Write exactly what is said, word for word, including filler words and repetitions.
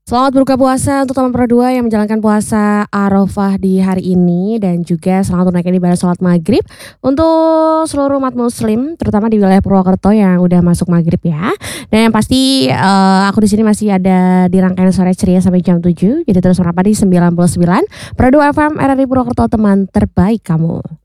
Selamat berbuka puasa untuk teman Pro dua yang menjalankan puasa Arafah di hari ini dan juga selamat tunaikan ibadah sholat maghrib untuk seluruh umat muslim terutama di wilayah Purwokerto yang udah masuk maghrib ya. Dan yang pasti eh, aku di sini masih ada di rangkaian sore ceria sampai jam tujuh. Jadi terus merapat di sembilan puluh sembilan Pro dua F M R R I Purwokerto, teman terbaik kamu.